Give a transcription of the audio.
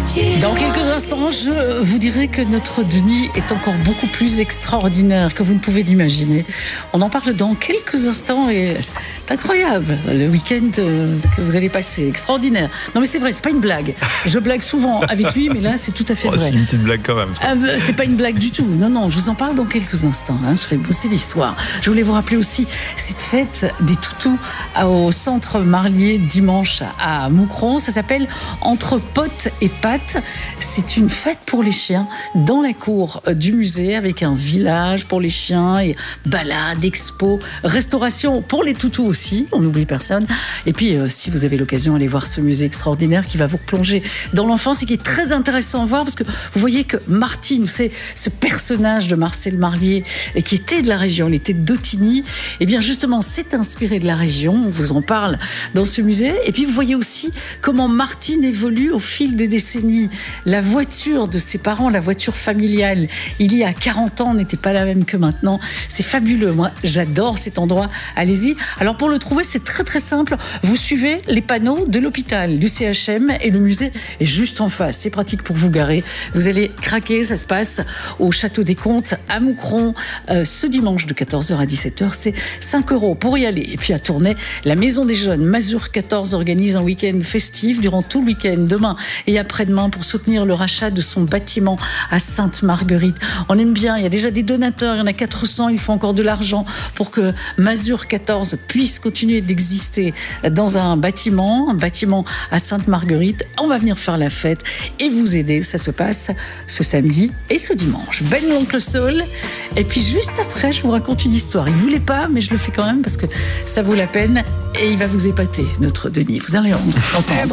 Dans quelques instants, je vous dirai que notre Denis est encore beaucoup plus extraordinaire que vous ne pouvez l'imaginer. On en parle dans quelques instants et c'est incroyable. Le week-end que vous allez passer, extraordinaire. Non mais c'est vrai, c'est pas une blague. Je blague souvent avec lui, mais là c'est tout à fait vrai. C'est une petite blague quand même. C'est pas une blague du tout. Non, je vous en parle dans quelques instants. Je fais bosser l'histoire. Je voulais vous rappeler aussi cette fête des toutous au centre Marlier dimanche à Moucron. Ça s'appelle Entre potes et pattes. C'est une fête pour les chiens dans la cour du musée avec un village pour les chiens et balade, expo, restauration pour les toutous aussi. On n'oublie personne. Et puis, si vous avez l'occasion, allez voir ce musée extraordinaire qui va vous replonger dans l'enfance et qui est très intéressant à voir parce que vous voyez que Martine, c'est ce personnage de Marcel Marlier qui était de la région, il était d'Ottignies. Et bien justement, c'est inspiré de la région. On vous en parle dans ce musée. Et puis, vous voyez aussi comment Martine évolue au fil des décennies. La voiture de ses parents, la voiture familiale, il y a 40 ans, n'était pas la même que maintenant. C'est fabuleux. Moi, j'adore cet endroit. Allez-y. Alors, pour le trouver, c'est très, très simple. Vous suivez les panneaux de l'hôpital, du CHM et le musée est juste en face. C'est pratique pour vous garer. Vous allez craquer. Ça se passe au Château des Comtes à Moucron ce dimanche de 14h à 17h. C'est 5 € pour y aller. Et puis à Tournai, la Maison des Jeunes Mazur 14 organise un week-end festif durant tout le week-end, demain et après-demain, pour soutenir le rachat de son bâtiment à Sainte-Marguerite. On aime bien, il y a déjà des donateurs, il y en a 400, il faut encore de l'argent pour que Mazur 14 puisse continuer d'exister dans un bâtiment à Sainte-Marguerite. On va venir faire la fête et vous aider. Ça se passe ce samedi et ce dimanche. Ben l'oncle Saul. Et puis juste après, je vous raconte une histoire. Il ne voulait pas, mais je le fais quand même parce que ça vaut la peine et il va vous épater, notre Denis. Vous allez entendre.